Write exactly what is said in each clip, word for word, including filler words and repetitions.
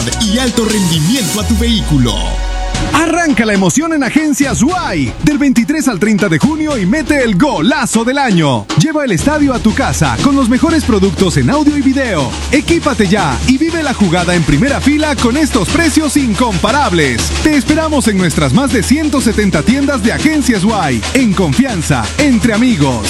Y alto rendimiento a tu vehículo. Arranca la emoción en Agencias U A I del veintitrés al treinta de junio y mete el golazo del año. Lleva el estadio a tu casa con los mejores productos en audio y video. Equípate ya y vive la jugada en primera fila con estos precios incomparables. Te esperamos en nuestras más de ciento setenta tiendas de Agencias U A I. En confianza, entre amigos.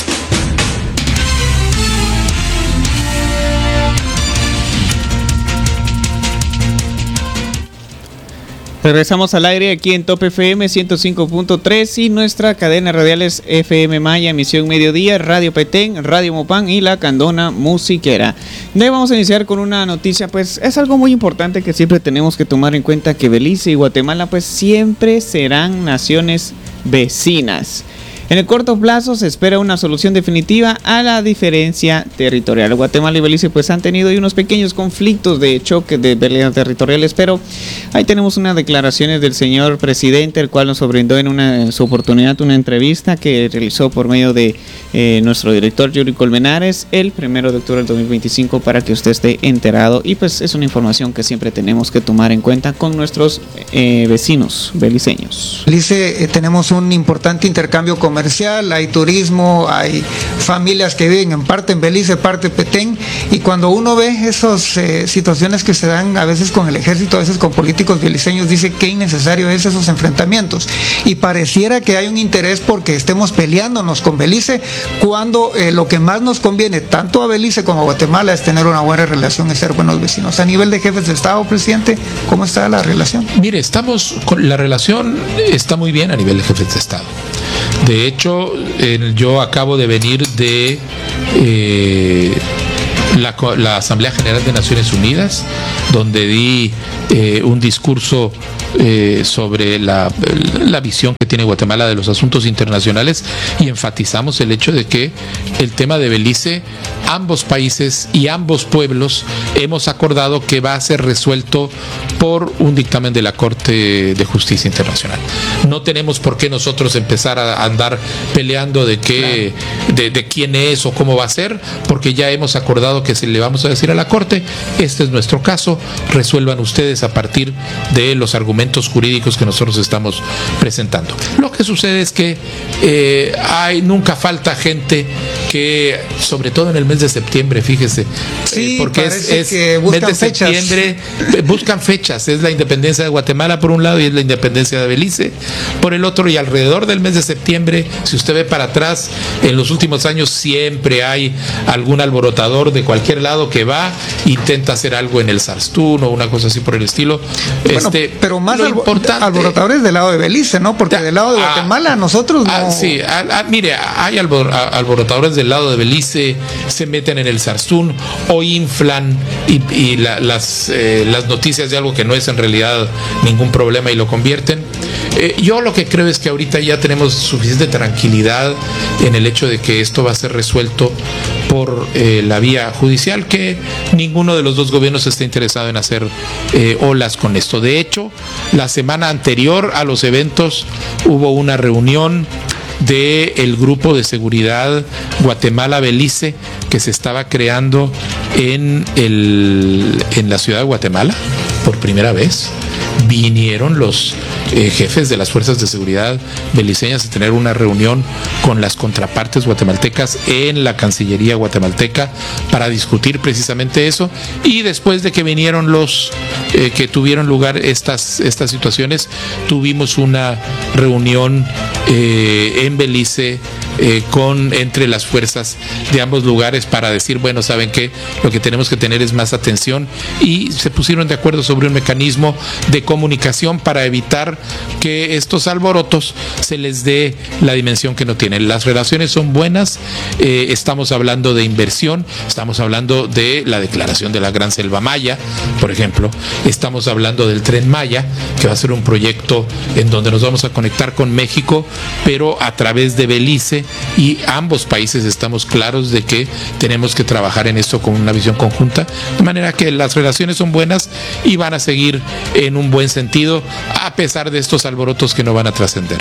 Regresamos al aire aquí en Top F M ciento cinco punto tres y nuestra cadena radial es F M Maya, emisión mediodía, Radio Petén, Radio Mopán y La Candona Musiquera. De vamos a iniciar con una noticia, pues es algo muy importante que siempre tenemos que tomar en cuenta, que Belice y Guatemala pues siempre serán naciones vecinas. En el corto plazo se espera una solución definitiva a la diferencia territorial. Guatemala y Belice pues han tenido unos pequeños conflictos de choque de peleas territoriales, pero ahí tenemos unas declaraciones del señor presidente, el cual nos brindó en, una, en su oportunidad una entrevista que realizó por medio de eh, nuestro director Yuri Colmenares el primero de octubre del dos mil veinticinco, para que usted esté enterado, y pues es una información que siempre tenemos que tomar en cuenta con nuestros eh, vecinos beliceños. Belice, eh, tenemos un importante intercambio comercial. Hay turismo, hay familias que viven en parte en Belice, parte en Petén, y cuando uno ve esas eh, situaciones que se dan a veces con el ejército, a veces con políticos beliceños, dice qué innecesario es esos enfrentamientos, y pareciera que hay un interés porque estemos peleándonos con Belice, cuando eh, lo que más nos conviene tanto a Belice como a Guatemala es tener una buena relación y ser buenos vecinos. A nivel de jefes de Estado, presidente, ¿cómo está la relación? Mire, estamos con la relación está muy bien a nivel de jefes de Estado. De hecho, eh, yo acabo de venir de eh, la, la Asamblea General de Naciones Unidas, donde di eh, un discurso eh, sobre la, la visión que tiene Guatemala de los asuntos internacionales, y enfatizamos el hecho de que el tema de Belice, ambos países y ambos pueblos hemos acordado que va a ser resuelto por un dictamen de la Corte de Justicia Internacional. No tenemos por qué nosotros empezar a andar peleando de qué, de, de quién es o cómo va a ser, porque ya hemos acordado que se le vamos a decir a la Corte, este es nuestro caso, resuelvan ustedes a partir de los argumentos jurídicos que nosotros estamos presentando. Lo que sucede es que eh, hay, nunca falta gente que, sobre todo en el mes de septiembre, fíjese, sí, eh, porque es, es que buscan mes de fechas. septiembre, buscan fechas, es la independencia de Guatemala por un lado y es la independencia de Belice por el otro, y alrededor del mes de septiembre, si usted ve para atrás, en los últimos años siempre hay algún alborotador de cualquier lado que va, intenta hacer algo en el Sarstún o una cosa así por el estilo. Bueno, este, pero más lo albo- importante, alborotadores del lado de Belice, ¿no? Porque del lado de Guatemala ah, nosotros no. Ah, sí, ah, ah, mire, hay albor, alborotadores del lado de Belice, se meten en el Sarstún o inflan y, y la, las, eh, las noticias de algo que no es en realidad ningún problema y lo convierten. Eh, yo lo que creo es que ahorita ya tenemos suficiente tranquilidad en el hecho de que esto va a ser resuelto por eh, la vía judicial, que ninguno de los dos gobiernos está interesado en hacer eh, olas con esto. De hecho, la semana anterior a los eventos hubo una reunión del grupo de seguridad Guatemala-Belice que se estaba creando en, el, en la ciudad de Guatemala por primera vez. Vinieron los eh, jefes de las fuerzas de seguridad beliceñas a tener una reunión con las contrapartes guatemaltecas en la Cancillería guatemalteca para discutir precisamente eso, y después de que vinieron los eh, que tuvieron lugar estas, estas situaciones, tuvimos una reunión eh, en Belice eh, con entre las fuerzas de ambos lugares para decir, bueno, ¿saben qué? Lo que tenemos que tener es más atención, y se pusieron de acuerdo sobre un mecanismo de comunicación para evitar que estos alborotos se les dé la dimensión que no tienen. Las relaciones son buenas, eh, estamos hablando de inversión, estamos hablando de la declaración de la Gran Selva Maya, por ejemplo, estamos hablando del Tren Maya, que va a ser un proyecto en donde nos vamos a conectar con México, pero a través de Belice, y ambos países estamos claros de que tenemos que trabajar en esto con una visión conjunta, de manera que las relaciones son buenas y van a seguir en un buen sentido a pesar de estos alborotos que no van a trascender.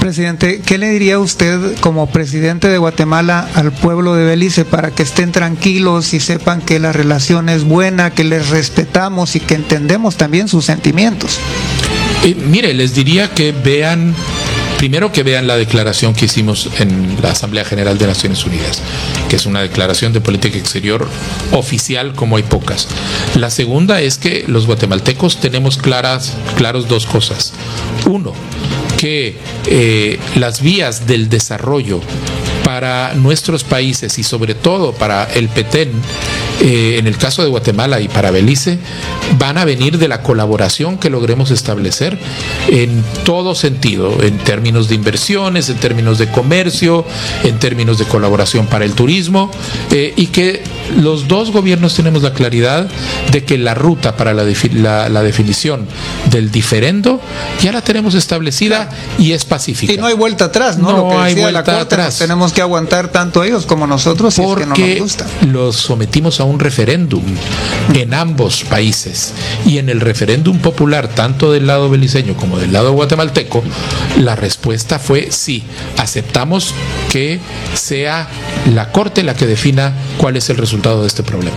Presidente, ¿qué le diría usted como presidente de Guatemala al pueblo de Belice para que estén tranquilos y sepan que la relación es buena, que les respetamos y que entendemos también sus sentimientos? Eh, mire, les diría que vean, primero que vean la declaración que hicimos en la Asamblea General de Naciones Unidas, que es una declaración de política exterior oficial como hay pocas. La segunda es que los guatemaltecos tenemos claras, claros dos cosas. Uno, que eh, las vías del desarrollo para nuestros países y sobre todo para el Petén, eh, en el caso de Guatemala y para Belice, van a venir de la colaboración que logremos establecer en todo sentido, en términos de inversiones, en términos de comercio, en términos de colaboración para el turismo, eh, y que los dos gobiernos tenemos la claridad de que la ruta para la, defi- la, la definición del diferendo ya la tenemos establecida y es pacífica. Y no hay vuelta atrás, ¿no? No Lo que hay decía vuelta la Corte, atrás. nos tenemos que aguantar tanto ellos como nosotros si es que no Porque nos gusta. los sometimos a un referéndum en ambos países, y en el referéndum popular, tanto del lado beliceño como del lado guatemalteco, la respuesta fue sí, aceptamos que sea la Corte la que defina cuál es el resultado de este problema.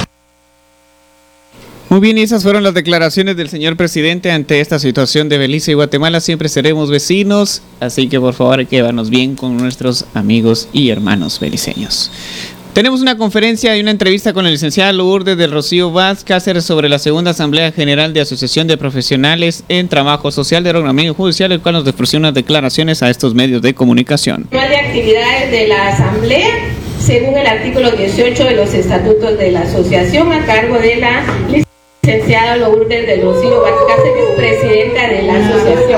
Muy bien, y esas fueron las declaraciones del señor presidente ante esta situación de Belice y Guatemala. Siempre seremos vecinos, así que por favor hay que llevarnos bien con nuestros amigos y hermanos beliceños. Tenemos una conferencia y una entrevista con la licenciada Lourdes del Rocío Vaz Cáceres sobre la segunda Asamblea General de Asociación de Profesionales en Trabajo Social de Ordenamiento Judicial, el cual nos ofreció unas declaraciones a estos medios de comunicación. De actividades de la Asamblea, según el artículo dieciocho de los estatutos de la asociación, a cargo de la licenciada Lourdes del Rocío Vaz Cáceres, presidenta de la asociación.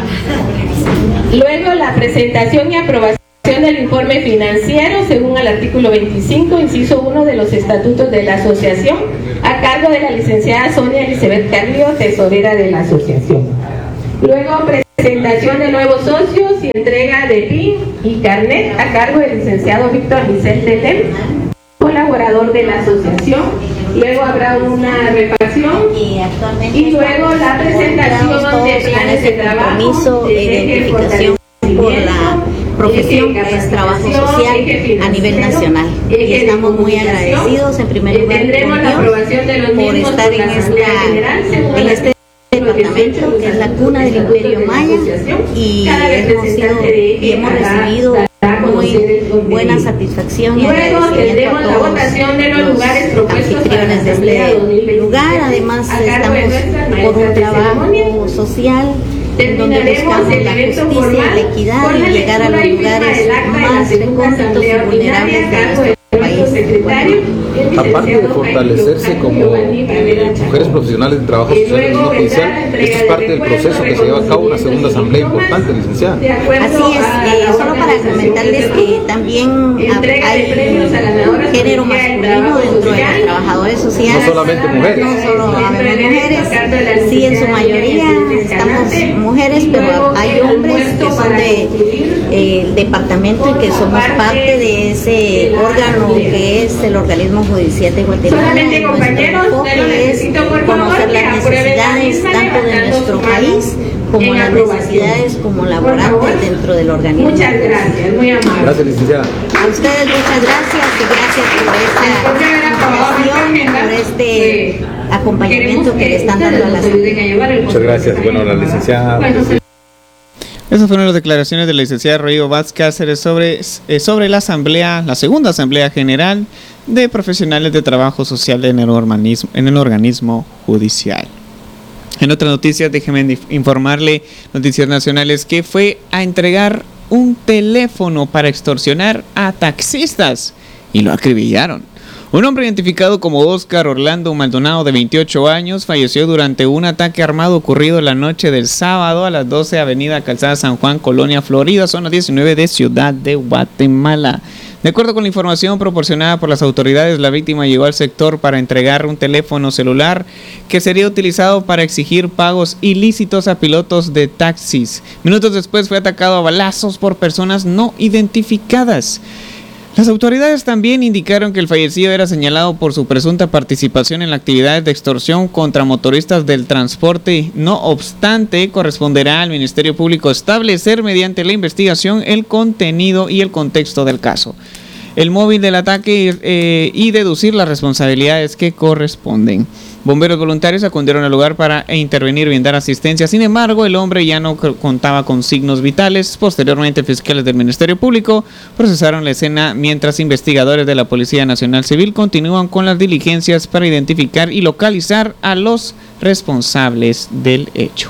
Luego, la presentación y aprobación del informe financiero según el artículo veinticinco, inciso uno de los estatutos de la asociación, a cargo de la licenciada Sonia Elizabeth Carrillo, tesorera de la asociación. Luego, presentación de nuevos socios y entrega de P I N y carnet a cargo del licenciado Víctor Vicente Lem, colaborador de la asociación. Luego habrá una reparación y luego la presentación de planes de trabajo, de identificación por la profesión que es trabajo social a nivel nacional, y estamos muy agradecidos en primer lugar con Dios por estar en esta en este departamento que es la cuna del Imperio Maya, y hemos sido y hemos recibido muy buena satisfacción y luego tendremos la votación de los lugares propuestos anfitriones de este lugar. Además estamos por un trabajo social en donde buscamos la justicia y la equidad y llegar a los lugares más recónditos y vulnerables de nuestro país. Aparte de fortalecerse como eh, mujeres profesionales de trabajo social en el mundo judicial, esto es parte del proceso que se lleva a cabo una segunda asamblea importante, licenciada. Así es, eh, solo para comentarles que también hay género masculino dentro de los trabajadores sociales. No solamente mujeres. No solo habemos mujeres, sí, en su mayoría estamos mujeres, pero hay hombres que son de eh, departamento y que somos parte de ese órgano que es el organismo judicial de Guatemala. Solamente, compañeros, es conocer las necesidades tanto de nuestro país como las necesidades como laborantes dentro del organismo. Muchas gracias, muy amable. Gracias, licenciada. A ustedes muchas gracias y gracias por esta información, por este acompañamiento que le están dando a la sociedad. Muchas gracias. Bueno, la licenciada. Esas fueron las declaraciones de la licenciada Rocío Vaz Cáceres sobre, eh, sobre la asamblea, la segunda Asamblea General de Profesionales de Trabajo Social en el organismo, en el organismo judicial. En otras noticias, déjenme informarle, noticias nacionales, que fue a entregar un teléfono para extorsionar a taxistas y lo acribillaron. Un hombre identificado como Oscar Orlando Maldonado, de veintiocho años, falleció durante un ataque armado ocurrido la noche del sábado a las doce, Avenida Calzada San Juan, Colonia Florida, zona diecinueve de Ciudad de Guatemala. De acuerdo con la información proporcionada por las autoridades, la víctima llegó al sector para entregar un teléfono celular que sería utilizado para exigir pagos ilícitos a pilotos de taxis. Minutos después fue atacado a balazos por personas no identificadas. Las autoridades también indicaron que el fallecido era señalado por su presunta participación en actividades de extorsión contra motoristas del transporte. No obstante, corresponderá al Ministerio Público establecer mediante la investigación el contenido y el contexto del caso, el móvil del ataque eh, y deducir las responsabilidades que corresponden. Bomberos voluntarios acudieron al lugar para intervenir y brindar asistencia. Sin embargo, el hombre ya no contaba con signos vitales. Posteriormente, fiscales del Ministerio Público procesaron la escena, mientras investigadores de la Policía Nacional Civil continúan con las diligencias para identificar y localizar a los responsables del hecho.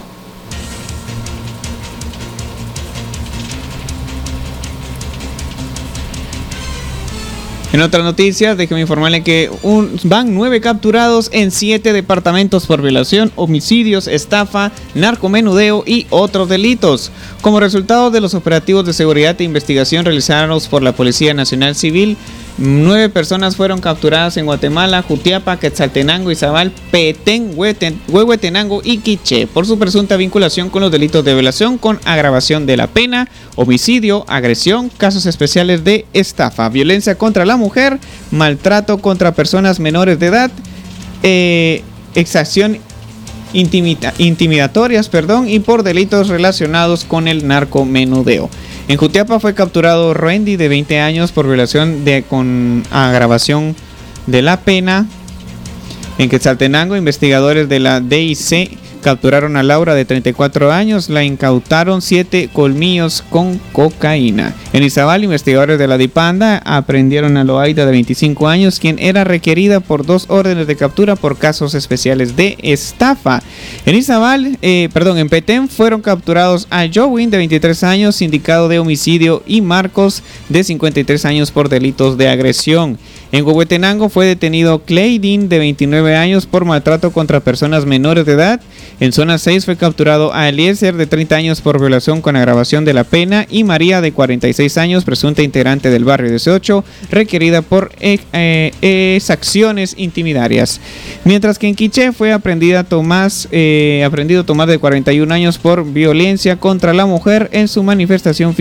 En otras noticias, déjeme informarle que un, van nueve capturados en siete departamentos por violación, homicidios, estafa, narcomenudeo y otros delitos. Como resultado de los operativos de seguridad e investigación realizados por la Policía Nacional Civil, nueve personas fueron capturadas en Guatemala, Jutiapa, Quetzaltenango, Izabal, Petén, Huehuetenango y Quiché por su presunta vinculación con los delitos de violación con agravación de la pena, homicidio, agresión, casos especiales de estafa, violencia contra la mujer, maltrato contra personas menores de edad, eh, exacción intimida- intimidatorias, perdón, y por delitos relacionados con el narcomenudeo. En Jutiapa fue capturado Randy, de veinte años, por violación de con agravación de la pena. En Quetzaltenango, investigadores de la D I C capturaron a Laura, de treinta y cuatro años, la incautaron siete colmillos con cocaína. En Izabal, investigadores de la DIPANDA aprendieron a Loaida, de veinticinco años, quien era requerida por dos órdenes de captura por casos especiales de estafa. En Izabal, eh, perdón, en Petén fueron capturados a Jowin, de veintitrés años, sindicado de homicidio, y Marcos, de cincuenta y tres años, por delitos de agresión. En Huehuetenango fue detenido Claydin, de veintinueve años, por maltrato contra personas menores de edad. En zona seis fue capturado a Eliezer, de treinta años, por violación con agravación de la pena, y María, de cuarenta y seis años, presunta integrante del barrio dieciocho, requerida por eh, eh, exacciones intimidarias. Mientras que en Quiché fue aprendida Tomás, eh, aprendido Tomás, de cuarenta y un años, por violencia contra la mujer en su manifestación